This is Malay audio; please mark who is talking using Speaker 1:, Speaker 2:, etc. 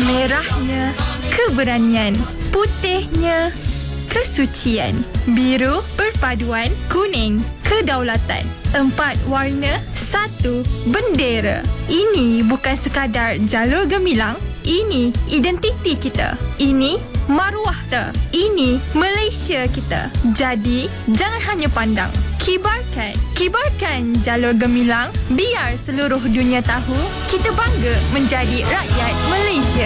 Speaker 1: Merahnya keberanian, putihnya kesucian, biru perpaduan, kuning kedaulatan. 4 warna, 1 bendera. Ini bukan sekadar jalur gemilang, ini identiti kita. Ini maruah kita. Ini Malaysia kita. Jadi, jangan hanya pandang. Kibarkan jalur gemilang, biar seluruh dunia tahu kita bangga menjadi rakyat Malaysia.